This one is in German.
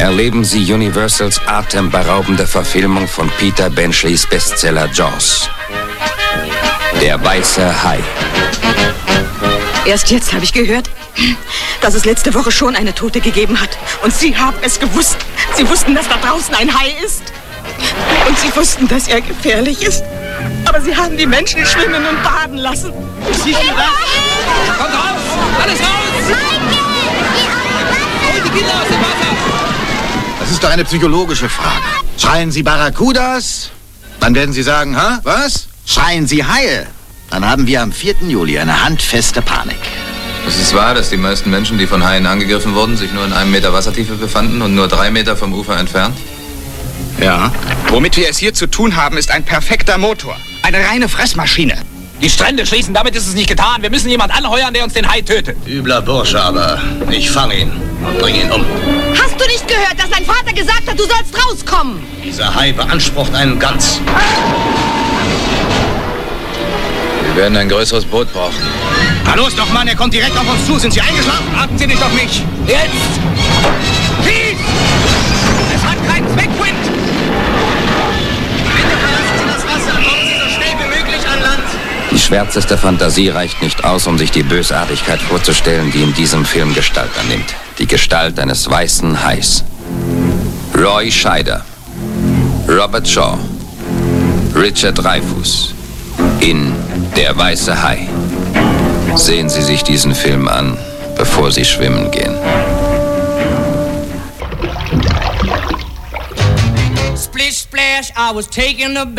erleben Sie Universals atemberaubende Verfilmung von Peter Benchleys Bestseller Jaws. Der weiße Hai. Erst jetzt habe ich gehört, dass es letzte Woche schon eine Tote gegeben hat. Und Sie haben es gewusst. Sie wussten, dass da draußen ein Hai ist. Und Sie wussten, dass er gefährlich ist. Aber Sie haben die Menschen schwimmen und baden lassen. Sie sind was? Kommt raus! Alles raus! Holt die Kinder aus dem Wasser! Das ist doch eine psychologische Frage. Schreien Sie Barracudas? Dann werden Sie sagen, ha? Was? Schreien Sie Haie? Dann haben wir am 4. Juli eine handfeste Panik. Es ist wahr, dass die meisten Menschen, die von Haien angegriffen wurden, sich nur in 1 Meter Wassertiefe befanden und nur 3 Meter vom Ufer entfernt? Ja. Womit wir es hier zu tun haben, ist ein perfekter Motor. Eine reine Fressmaschine. Die Strände schließen, damit ist es nicht getan. Wir müssen jemand anheuern, der uns den Hai tötet. Übler Bursche, aber ich fange ihn und bringe ihn um. Hast du nicht gehört, dass dein Vater gesagt hat, du sollst rauskommen? Dieser Hai beansprucht einen Ganz. Wir werden ein größeres Boot brauchen. Na los doch, Mann, er kommt direkt auf uns zu. Sind Sie eingeschlafen? Warten Sie nicht auf mich. Jetzt! Schieß! Es hat keinen Zweckwind! Bitte verlassen Sie das Wasser. Kommen Sie so schnell wie möglich an Land. Die schwärzeste Fantasie reicht nicht aus, um sich die Bösartigkeit vorzustellen, die in diesem Film Gestalt annimmt. Die Gestalt eines weißen Hais. Roy Scheider, Robert Shaw, Richard Dreyfuss in Der weiße Hai. Sehen Sie sich diesen Film an, bevor Sie schwimmen gehen. Splish splash, I was taking a